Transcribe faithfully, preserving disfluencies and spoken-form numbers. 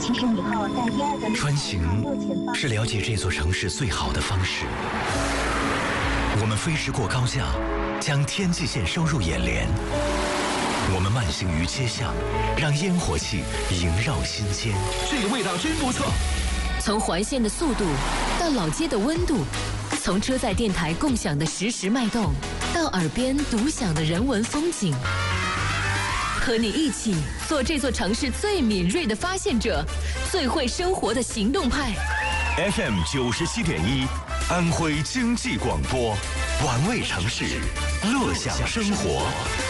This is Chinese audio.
起身以后，在第二个穿行是了解这座城市最好的方式。我们飞驰过高架，将天际线收入眼帘。我们慢行于街巷，让烟火气萦绕心间。 这个味道真不错。 从环线的速度到老街的温度，从车载电台共享的实时脉动，到耳边独享的人文风景。和你一起做这座城市最敏锐的发现者，最会生活的行动派。 F M 九十七点一，安徽经济广播，玩味城市，乐享生活。